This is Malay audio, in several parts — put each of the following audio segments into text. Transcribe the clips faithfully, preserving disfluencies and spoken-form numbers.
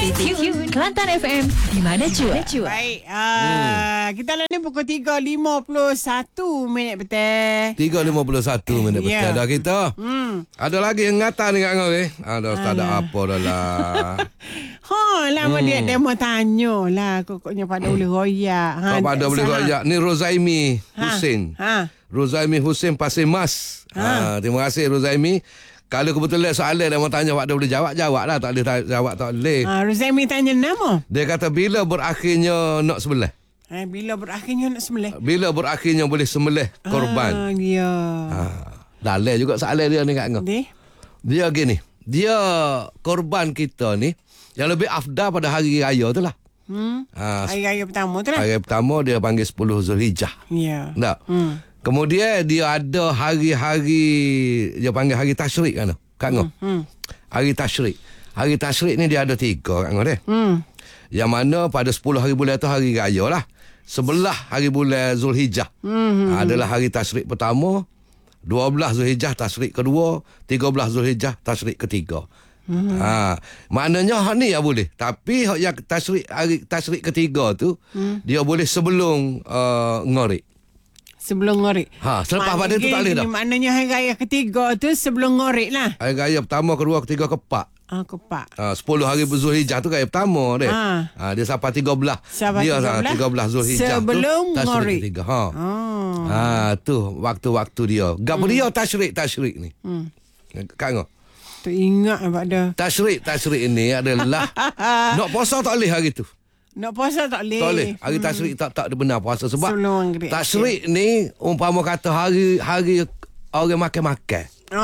Stay tune Kelantan F M, di mana cuak. Baik, uh, hmm. kita lah ni pukul tiga lima puluh satu minit betul. tiga lima puluh satu minit betul yeah. dah kita. Hmm. Ada lagi yang ngata ni kat kau eh. Ada tak ada apa dah lah. Ha, lama hmm. dia demo tanya lah. Kokoknya pada boleh royak. Ha, pada boleh royak. Ni Rozaimi Hussein. Ha. Rozaimi Hussein Pasir Mas. Ha. Ha. Terima kasih Rozaimi. Kalau kebetulan soalan dia mau tanya Pak dia boleh jawab, jawab lah. Tak boleh jawab, tak boleh. Ha, Rozaimi tanya nama. Dia kata bila berakhirnya nak sembelih? Ha, bila berakhirnya nak sembelih? Bila berakhirnya boleh sembelih korban? Ha, ya. Ha. Dalam juga soalan dia ni kat kau. Dia? Dia gini. Dia korban kita ni yang lebih afdal pada hari raya tu lah. Hmm. Ha, hari raya pertama tu lah. Hari pertama dia panggil sepuluh Zulhijjah. Ya. Tak? Hmm. Kemudian dia ada hari-hari dia panggil hari tasyrik kan? Kat ngau. Hmm. Hari tasyrik. Hari tasyrik ni dia ada tiga kat ngau dia. Hmm. Yang mana pada sepuluh hari bulan tu hari raya lah. Sebelah hari bulan Zulhijjah. Hmm. Adalah hari tasyrik pertama, dua belas Zulhijjah tasyrik kedua, tiga belas Zulhijjah tasyrik ketiga. Hmm. Ha, maknanya hak ni ya boleh. Tapi hak yang tasyrik hari tasyrik ketiga tu hmm. dia boleh sebelum uh, ngorik. Sebelum ngorik. Ha, selepas pada tu tak boleh dah. Maknanya hari raya ketiga tu sebelum ngorik lah. Hari raya pertama, kedua, ketiga, keempat. Ah, keempat. Ha, sepuluh hari Zulhijjah tu raya pertama dia. Ha. Ha, dia sampai tiga belas. Sampai dia tiga belas. tiga belas Zulhijjah sebelum tu ngorik. Ketiga. Ha. Oh. Ha, tu waktu-waktu dia. Gap hmm. dia tasyrik-tasyrik ni. Hmm. Kak ngau. Tu ingat pada. Tasyrik-tasyrik ni adalah nak puasa tak boleh hari tu. Nak puasa tak boleh. Tak boleh. Hari hmm. tasyrik tak tak ada benar puasa sebab tasyrik okay. ni umpama kata hari hari orang makan-makan.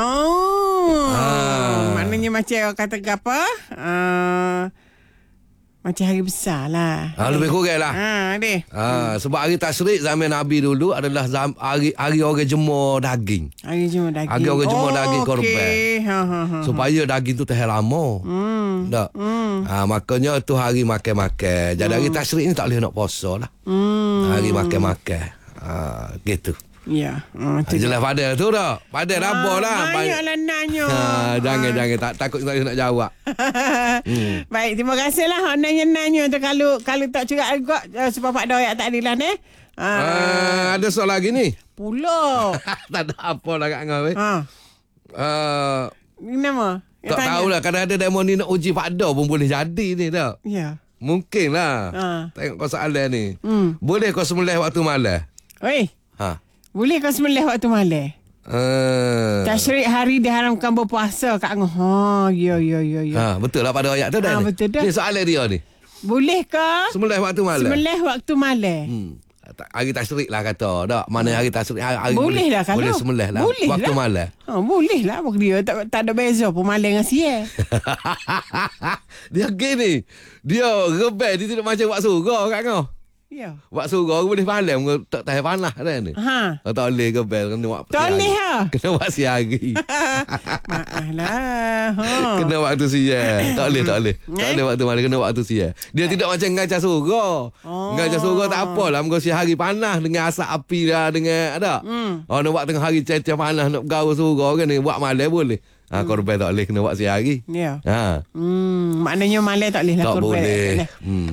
Oh. Ha. Maknanya macam kata apa? Uh, macam hari besar lah. Ha, lebih kurang lah. Ha, deh. Ha, sebab hari tasyrik zaman Nabi dulu adalah zam, hari hari orang jemur daging. Hari jemur daging. Hari orang jemur oh, daging korban. Okay. Ha, ha, ha, supaya daging tu tahan lama. Hmm. Tak? Hmm. Ha, makanya tu hari makan-makan. Jadi hmm. hari tasyrik ni tak boleh nak puasa lah. Hmm. Hari makan-makan. Ha, gitu. Ya. Uh, ha, jelas pada tu dah. Pada ha, rabah lah. Banyaklah nanya. Ha, jangan, ha. jangan. Tak, takut tak nak jawab. hmm. Baik, terima kasih lah. Nanya-nanya tu kalau kalau tak cerak agak uh, sebab Pak Doyak tak ada lah ni. Ha. Uh, ada soal lagi ni? Pula. Tak ada apa lah kat kau. Eh. Ha. Uh, Nama? Tak tahulah. Kadang ada demo ni nak uji Pak Do pun boleh jadi ni tak? Ya. Mungkin lah. Ha. Tengok kau soalan ni. Hmm. Boleh kau sembelih waktu malam? Oi. Ha. Boleh kau sembelih waktu malam? Uh. Tasyrik hari diharamkan berpuasa kat ngah. Ha, ya ya ya ya. Ha, betul lah pada ayat tu dah. Ha, ni. betul dah. Ni soalan dia ni. Boleh ke? Sembelih waktu malam. Sembelih waktu malam. Hmm. Hari tasyrik lah kata. Tak, mana hari tasyrik hari, hari boleh, boleh lah kalau. Boleh sembelih lah. Boleh waktu lah. malam. Ha, boleh lah. Dia tak, tak ada beza pun malam dengan siang. Dia gini. Dia rebel. Dia tidak macam buat surga kat kau. Ya. Buat surga boleh malam tak tahan panas dah ni. Ha. Oh, tak boleh ke bel kena buat. Tak boleh ha. Kena buat siang. Maaflah. Ha. Kena waktu siang. Tak boleh, tak boleh. Tak boleh waktu malam kena waktu siang. Dia tidak macam ngajar surga. Oh. Ngajar surga tak apalah muka siang hari panas dengan asap api dah dengan ada. Hmm. Oh nak buat tengah hari cecah panas nak gaul surga kan ni buat malam boleh. Ha, korban tak boleh kena buat siang hari. Ya. Ha. Hmm, maknanya malam tak boleh lah tak korban. Boleh. Hmm.